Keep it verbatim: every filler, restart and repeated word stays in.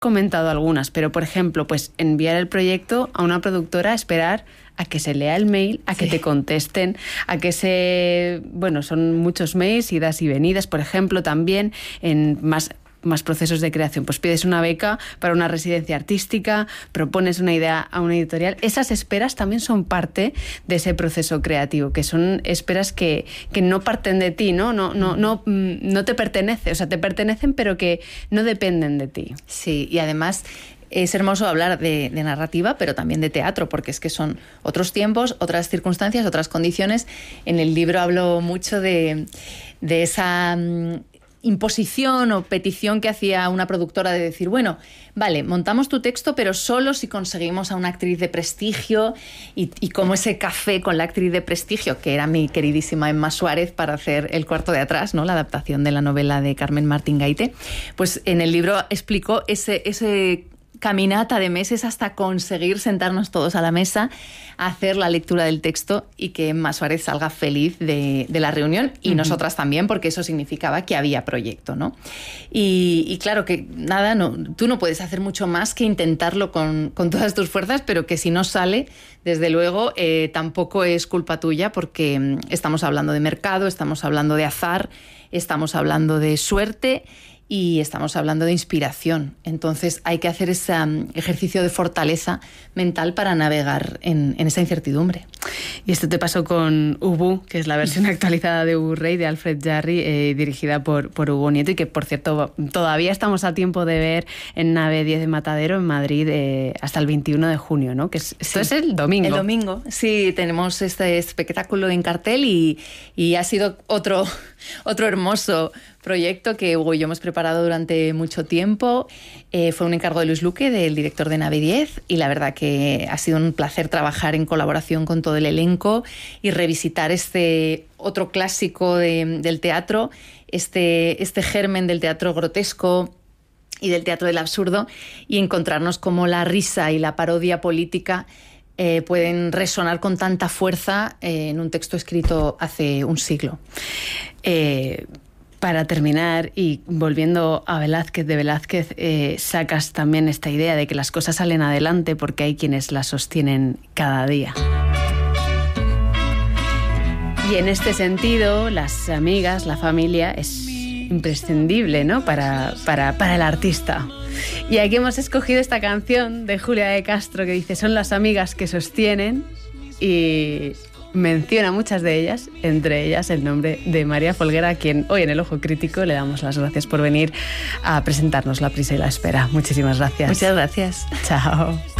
comentado algunas, pero por ejemplo, pues enviar el proyecto a una productora, esperar a que se lea el mail, a que sí. te contesten, a que se... Bueno, son muchos mails, idas y venidas, por ejemplo, también en más... más procesos de creación, pues pides una beca para una residencia artística, propones una idea a una editorial. Esas esperas también son parte de ese proceso creativo, que son esperas que, que no parten de ti, ¿no? No, no, no, no te pertenece, o sea, te pertenecen pero que no dependen de ti. Sí, y además es hermoso hablar de, de narrativa, pero también de teatro, porque es que son otros tiempos, otras circunstancias, otras condiciones. En el libro hablo mucho de, de esa um, imposición o petición que hacía una productora de decir, bueno, vale, montamos tu texto, pero solo si conseguimos a una actriz de prestigio, y, y como ese café con la actriz de prestigio, que era mi queridísima Emma Suárez, para hacer El cuarto de atrás, ¿no? La adaptación de la novela de Carmen Martín Gaite. Pues en el libro explico ese... ese caminata de meses hasta conseguir sentarnos todos a la mesa, hacer la lectura del texto y que Emma Suárez salga feliz de, de la reunión, y uh-huh. nosotras también, porque eso significaba que había proyecto, ¿no? Y, y claro que nada, no, tú no puedes hacer mucho más que intentarlo con, con todas tus fuerzas, pero que si no sale, desde luego, eh, tampoco es culpa tuya, porque estamos hablando de mercado, estamos hablando de azar, estamos hablando de suerte y estamos hablando de inspiración. Entonces hay que hacer ese um, ejercicio de fortaleza mental para navegar en, en esa incertidumbre. Y esto te pasó con Ubu, que es la versión actualizada de Ubu Rey, de Alfred Jarry, eh, dirigida por, por Hugo Nieto, y que, por cierto, todavía estamos a tiempo de ver en Nave diez de Matadero, en Madrid, eh, hasta el veintiuno de junio, ¿no? Que es, esto sí. es el domingo. El domingo, sí, tenemos este espectáculo en cartel y, y ha sido otro, otro hermoso proyecto que Hugo y yo hemos preparado durante mucho tiempo. Eh, fue un encargo de Luis Luque, del director de Nave diez, y la verdad que ha sido un placer trabajar en colaboración con todo el elenco y revisitar este otro clásico de, del teatro, este, este germen del teatro grotesco y del teatro del absurdo, y encontrarnos cómo la risa y la parodia política eh, pueden resonar con tanta fuerza eh, en un texto escrito hace un siglo. Eh... Para terminar, y volviendo a Velázquez, de Velázquez eh, sacas también esta idea de que las cosas salen adelante porque hay quienes las sostienen cada día. Y en este sentido, las amigas, la familia, es imprescindible, ¿no? Para, para, para el artista. Y aquí hemos escogido esta canción de Julia de Castro que dice: son las amigas que sostienen, y menciona muchas de ellas, entre ellas el nombre de María Folguera, a quien hoy en El Ojo Crítico le damos las gracias por venir a presentarnos La prisa y la espera. Muchísimas gracias. Muchas gracias. Chao.